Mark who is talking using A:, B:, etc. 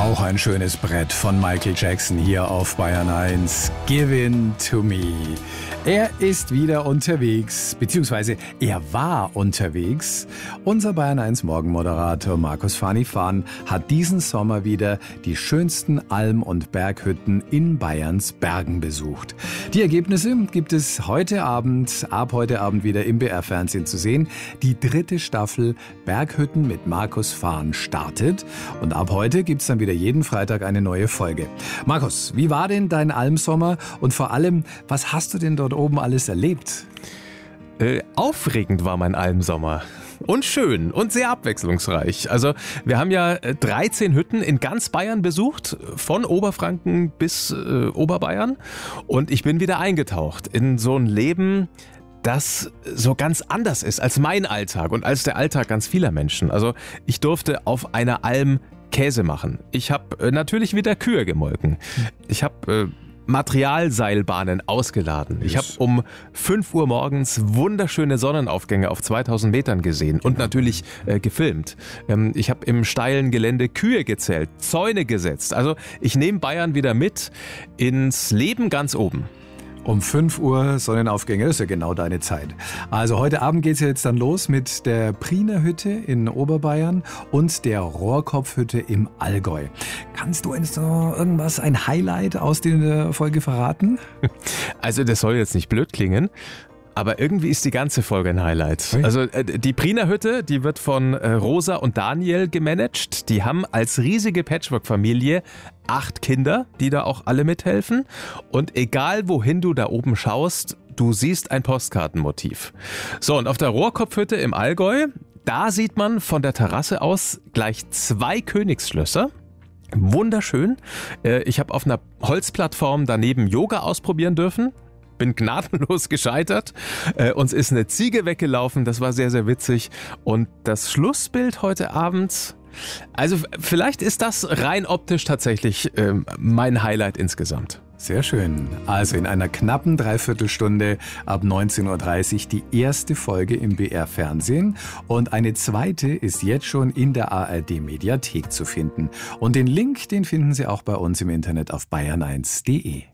A: Auch ein schönes Brett von Michael Jackson hier auf Bayern 1. Give in to me. Er ist wieder unterwegs, beziehungsweise er war unterwegs. Unser Bayern 1 Morgenmoderator Markus Fanifan hat diesen Sommer wieder die schönsten Alm- und Berghütten in Bayerns Bergen besucht. Die Ergebnisse gibt es ab heute Abend wieder im BR-Fernsehen zu sehen. Die 3. Staffel Berghütten mit Markus Fahn startet und ab heute gibt's dann wieder jeden Freitag eine neue Folge. Markus, wie war denn dein Almsommer und vor allem, was hast du denn dort oben alles erlebt?
B: Aufregend war mein Almsommer. Und schön und sehr abwechslungsreich. Also wir haben ja 13 Hütten in ganz Bayern besucht, von Oberfranken bis Oberbayern. Und ich bin wieder eingetaucht in so ein Leben, das so ganz anders ist als mein Alltag und als der Alltag ganz vieler Menschen. Also ich durfte auf einer Alm Käse machen. Ich habe natürlich wieder Kühe gemolken. Ich habe Materialseilbahnen ausgeladen. Ich habe um 5 Uhr morgens wunderschöne Sonnenaufgänge auf 2000 Metern gesehen und natürlich gefilmt. Ich habe im steilen Gelände Kühe gezählt, Zäune gesetzt. Also ich nehme Bayern wieder mit ins Leben ganz oben.
A: Um 5 Uhr Sonnenaufgänge, das ist ja genau deine Zeit. Also heute Abend geht es ja jetzt dann los mit der Priener Hütte in Oberbayern und der Rohrkopfhütte im Allgäu. Kannst du uns noch ein Highlight aus der Folge verraten?
B: Also das soll jetzt nicht blöd klingen, aber irgendwie ist die ganze Folge ein Highlight. Also die Priener Hütte, die wird von Rosa und Daniel gemanagt. Die haben als riesige Patchwork-Familie 8 Kinder, die da auch alle mithelfen. Und egal wohin du da oben schaust, du siehst ein Postkartenmotiv. So, und auf der Rohrkopfhütte im Allgäu, da sieht man von der Terrasse aus gleich 2 Königsschlösser. Wunderschön. Ich habe auf einer Holzplattform daneben Yoga ausprobieren dürfen. Bin gnadenlos gescheitert. Uns ist eine Ziege weggelaufen, das war sehr, sehr witzig. Und das Schlussbild heute Abend, also vielleicht ist das rein optisch tatsächlich mein Highlight insgesamt.
A: Sehr schön. Also in einer knappen Dreiviertelstunde ab 19.30 Uhr die erste Folge im BR-Fernsehen und eine zweite ist jetzt schon in der ARD-Mediathek zu finden. Und den Link, den finden Sie auch bei uns im Internet auf bayern1.de.